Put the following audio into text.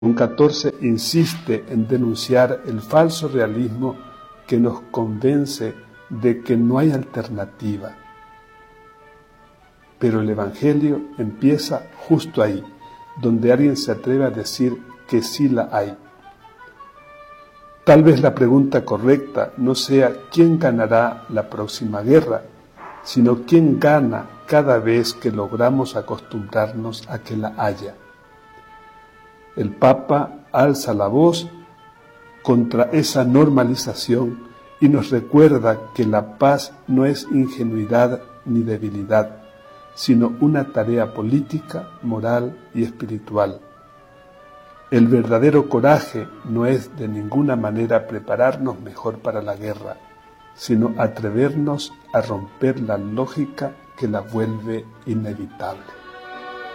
Un 14 insiste en denunciar el falso realismo que nos convence de que no hay alternativa. Pero el Evangelio empieza justo ahí, donde alguien se atreve a decir que sí la hay. Tal vez la pregunta correcta no sea quién ganará la próxima guerra, sino quién gana cada vez que logramos acostumbrarnos a que la haya. El Papa alza la voz contra esa normalización y nos recuerda que la paz no es ingenuidad ni debilidad, sino una tarea política, moral y espiritual. El verdadero coraje no es de ninguna manera prepararnos mejor para la guerra, sino atrevernos a romper la lógica que la vuelve inevitable.